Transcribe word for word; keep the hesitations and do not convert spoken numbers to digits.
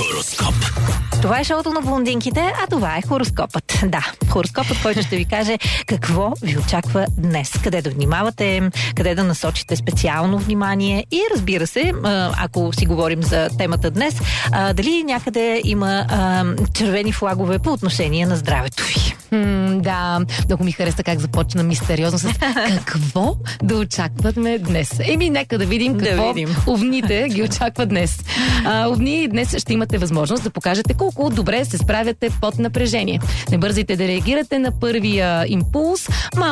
Хороскоп. Това е шоуто на блондинките, а това е хороскопът. Да, хороскопът, който ще ви каже какво ви очаква днес. Къде да внимавате, къде да насочите специално внимание и, разбира се, ако си говорим за темата днес, дали някъде има червени флагове по отношение на здравето ви. М, да, много ми хареса как започна мистериозно с какво да очакваме днес. Еми, нека да видим какво да видим. овните ги очаква днес. А, овни, днес ще имате възможност да покажете колко добре се справяте под напрежение. Не бързайте да реагирате на първия импулс.